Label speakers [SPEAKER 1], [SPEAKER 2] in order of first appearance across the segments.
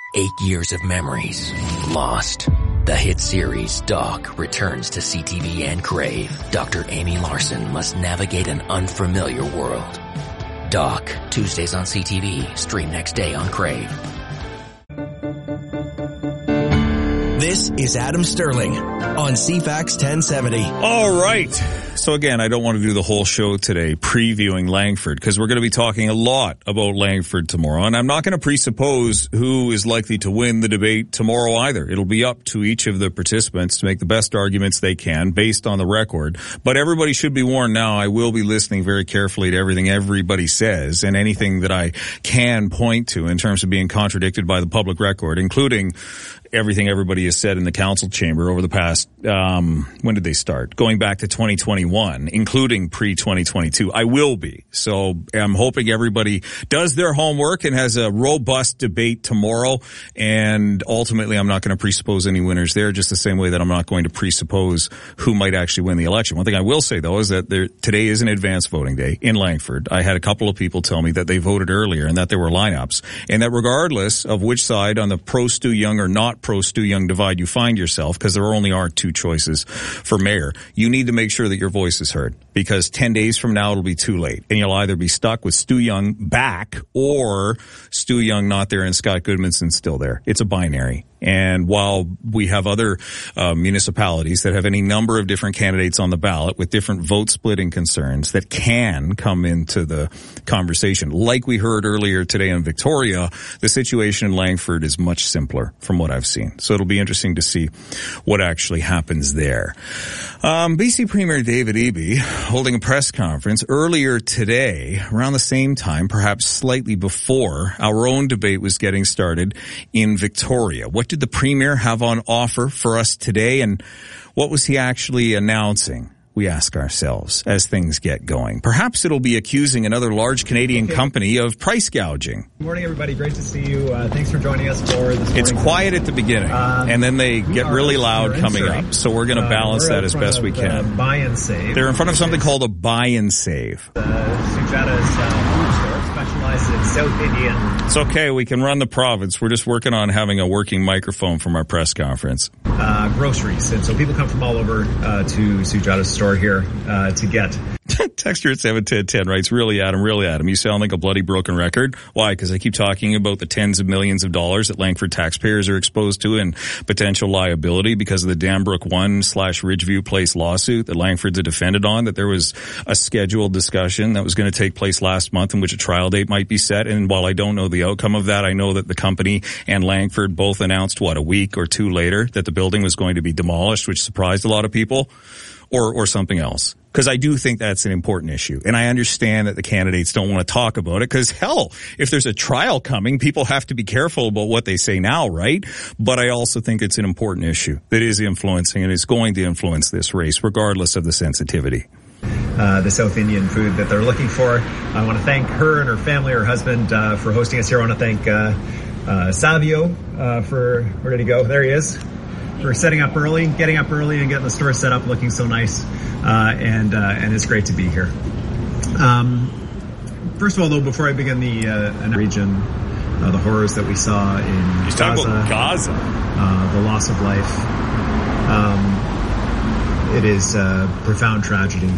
[SPEAKER 1] 8 years of memories lost. The hit series Doc returns to CTV and Crave. Dr. Amy Larson must navigate an unfamiliar world. Doc, Tuesdays on CTV, stream next day on Crave.
[SPEAKER 2] This is Adam Sterling on CFAX 1070.
[SPEAKER 3] All right. So again, I don't want to do the whole show today previewing Langford because we're going to be talking a lot about Langford tomorrow. And I'm not going to presuppose who is likely to win the debate tomorrow either. It'll be up to each of the participants to make the best arguments they can based on the record. But everybody should be warned now. I will be listening very carefully to everything everybody says and anything that I can point to in terms of being contradicted by the public record, including everything everybody has said in the council chamber over the past, when did they start? Going back to 2021, including pre-2022. I will be. So I'm hoping everybody does their homework and has a robust debate tomorrow. And ultimately, I'm not going to presuppose any winners there, just the same way that I'm not going to presuppose who might actually win the election. One thing I will say, though, is that today is an advanced voting day in Langford. I had a couple of people tell me that they voted earlier and that there were lineups. And that regardless of which side on the pro-Stu Young or not pro-Stu Young divide you find yourself, because there only are two choices for mayor, you need to make sure that your voice is heard, because 10 days from now it'll be too late and you'll either be stuck with Stu Young back or Stu Young not there and Scott Goodmanson still there. It's a binary. And while we have other municipalities that have any number of different candidates on the ballot with different vote splitting concerns that can come into the conversation, like we heard earlier today in Victoria, the situation in Langford is much simpler from what I've seen. So it'll be interesting to see what actually happens there. BC Premier David Eby holding a press conference earlier today around the same time, perhaps slightly before our own debate was getting started in Victoria. What did the Premier have on offer for us today, and what was he actually announcing? We ask ourselves as things get going. Perhaps it'll be accusing another large Canadian company of price gouging.
[SPEAKER 4] Good morning, everybody. Great to see you. Thanks for joining us for this morning.
[SPEAKER 3] It's quiet at the beginning, and then they get really loud coming up. So we're going to balance that as best we can.
[SPEAKER 4] Buy and Save.
[SPEAKER 3] They're in front of something called a Buy and Save.
[SPEAKER 4] Sujata's food store specializes in South Indian.
[SPEAKER 3] It's okay. We can run the province. We're just working on having a working microphone from our press conference.
[SPEAKER 4] Groceries. And so people come from all over to Sujata's store here to get.
[SPEAKER 3] Texture at 71010 writes, really, Adam, you sound like a bloody broken record. Why? Because I keep talking about the tens of millions of dollars that Langford taxpayers are exposed to and potential liability because of the Danbrook 1/Ridgeview Place lawsuit that Langford's are defended on, that there was a scheduled discussion that was going to take place last month in which a trial date might be set. And while I don't know the outcome of that, I know that the company and Langford both announced, a week or two later, that the building was going to be demolished, which surprised a lot of people, or something else. Because I do think that's an important issue. And I understand that the candidates don't want to talk about it because, hell, if there's a trial coming, people have to be careful about what they say now, right? But I also think it's an important issue that is influencing and is going to influence this race, regardless of the sensitivity.
[SPEAKER 4] The South Indian food that they're looking for. I want to thank her and her family, her husband, for hosting us here. I want to thank Savio for, where did he go? There he is. For getting up early and getting the store set up looking so nice. And it's great to be here. First of all, though, before I begin the region, the horrors that we saw in
[SPEAKER 3] He's talking about Gaza.
[SPEAKER 4] The loss of life. It is a profound tragedy.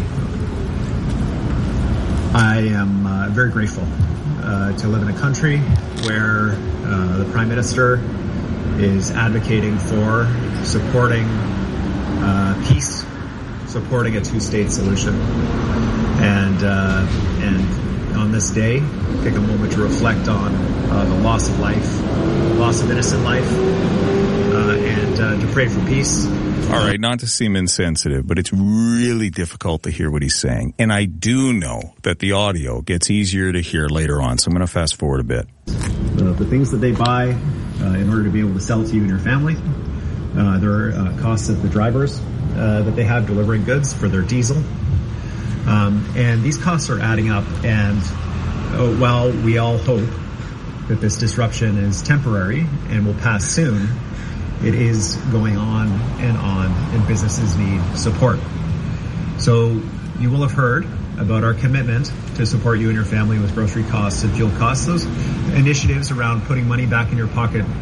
[SPEAKER 4] I am very grateful to live in a country where the Prime Minister is advocating for supporting peace, supporting a two-state solution, and on this day, take a moment to reflect on the loss of life, loss of innocent life, and to pray for peace.
[SPEAKER 3] All right, not to seem insensitive, but it's really difficult to hear what he's saying. And I do know that the audio gets easier to hear later on, so I'm going to fast forward a bit.
[SPEAKER 4] The things that they buy in order to be able to sell to you and your family, there are costs of the drivers that they have delivering goods for their diesel. And these costs are adding up, and while we all hope that this disruption is temporary and will pass soon, it is going on, and businesses need support. So you will have heard about our commitment to support you and your family with grocery costs and fuel costs. Those initiatives around putting money back in your pocket